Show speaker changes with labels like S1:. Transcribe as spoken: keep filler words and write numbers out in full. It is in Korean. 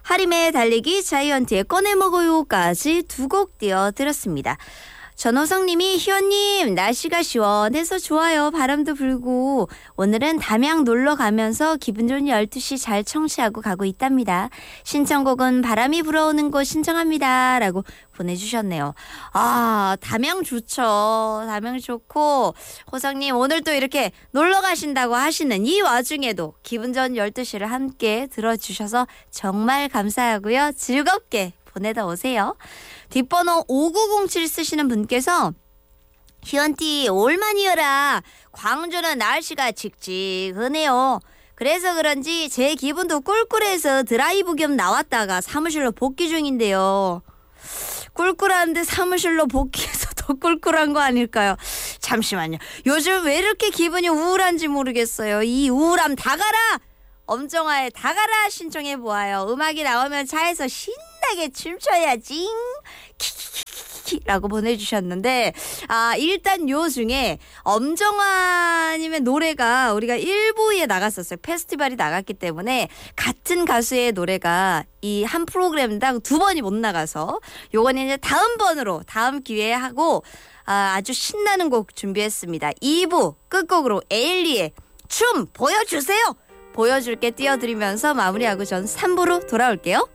S1: 하림의 달리기, 자이언티의 꺼내 먹어요까지 두 곡 띄워드렸습니다. 전호성님이 희원님 날씨가 시원해서 좋아요. 바람도 불고 오늘은 담양 놀러 가면서 기분 좋은 열두 시 잘 청취하고 가고 있답니다. 신청곡은 바람이 불어오는 곳 신청합니다 라고 보내주셨네요. 아 담양 좋죠. 담양 좋고 호성님 오늘 또 이렇게 놀러 가신다고 하시는 이 와중에도 기분 좋은 열두 시를 함께 들어주셔서 정말 감사하고요. 즐겁게 보내다 오세요. 뒷번호 오구공칠 쓰시는 분께서 희연티 올만이여라. 광주는 날씨가 칙칙하네요. 그래서 그런지 제 기분도 꿀꿀해서 드라이브 겸 나왔다가 사무실로 복귀 중인데요. 꿀꿀한데 사무실로 복귀해서 더 꿀꿀한 거 아닐까요? 잠시만요. 요즘 왜 이렇게 기분이 우울한지 모르겠어요. 이 우울함 다 가라! 엄정화의 다 가라 신청해보아요. 음악이 나오면 차에서 신나게 춤춰야지. 키키키키키라고 보내주셨는데 아 일단 요 중에 엄정화님의 노래가 우리가 일 부에 나갔었어요. 페스티벌이 나갔기 때문에 같은 가수의 노래가 이 한 프로그램당 두 번이 못 나가서 요거는 이제 다음 번으로 다음 기회에 하고 아, 아주 신나는 곡 준비했습니다. 이 부 끝곡으로 에일리의 춤 보여주세요. 보여줄게 띄워드리면서 마무리하고 전 삼 부로 돌아올게요.